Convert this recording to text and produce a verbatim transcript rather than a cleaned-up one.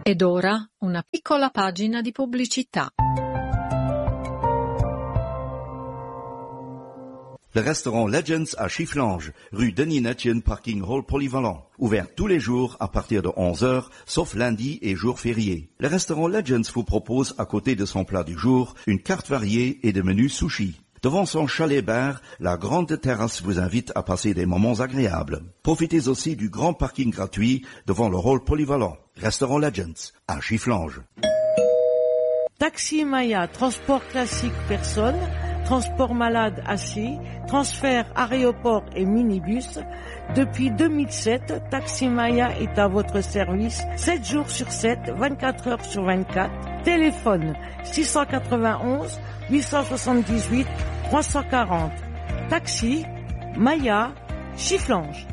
Ed ora una piccola pagina di pubblicità. Le restaurant Legends à Chifflange, rue Denis-Netjen, parking hall polyvalent. Ouvert tous les jours à partir de onze heures, sauf lundi et jours fériés. Le restaurant Legends vous propose, à côté de son plat du jour, une carte variée et de menus sushi. Devant son chalet-bar, la grande terrasse vous invite à passer des moments agréables. Profitez aussi du grand parking gratuit devant le hall polyvalent. Restaurant Legends à Chifflange. Taxi Maya, transport classique personne, transport malade assis, transfert aéroport et minibus. Depuis deux mille sept, Taxi Maya est à votre service sept jours sur sept, vingt-quatre heures sur vingt-quatre. Téléphone six cent quatre-vingt-onze huit cent soixante-dix-huit trois cent quarante. Taxi Maya, Chifflange.